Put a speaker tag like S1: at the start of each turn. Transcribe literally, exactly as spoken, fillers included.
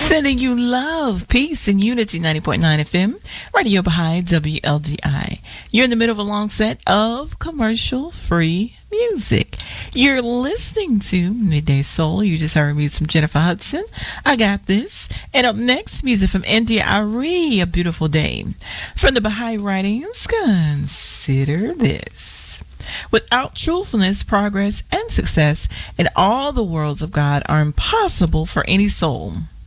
S1: Sending you love, peace, and unity. Ninety point nine F M, Radio Baha'i, W L D I. You're in the middle of a long set of commercial-free music. You're listening to Midday Soul. You just heard music from Jennifer Hudson. I Got This. And up next, music from India Ari, A Beautiful Day. From the Baha'i writings, consider this. Without truthfulness, progress and success in all the worlds of God are impossible for any soul.